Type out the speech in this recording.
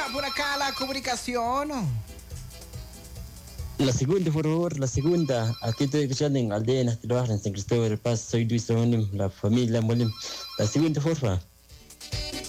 por acá la comunicación. La segunda, por favor, la segunda. Aquí estoy escuchando en Aldenas, trabajo en San Cristóbal del Paz. Soy Luis Molim, la familia Molim. La segunda, por favor.